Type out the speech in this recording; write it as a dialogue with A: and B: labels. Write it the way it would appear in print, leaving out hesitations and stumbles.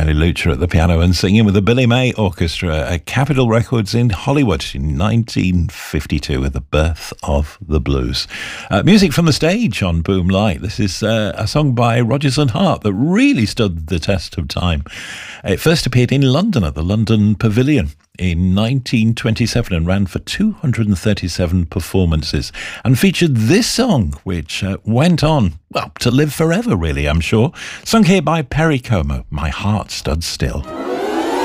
A: Charlie Lucia at the piano and singing with the Billy May Orchestra at Capitol Records in Hollywood in 1952 with the birth of the blues. Music from the stage on Boom Light. This is a song by Rodgers and Hart that really stood the test of time. It first appeared in London at the London Pavilion in 1927 and ran for 237 performances and featured this song, which went on, well, to live forever, really, I'm sure. Sung here by Perry Como, My Heart Stood Still.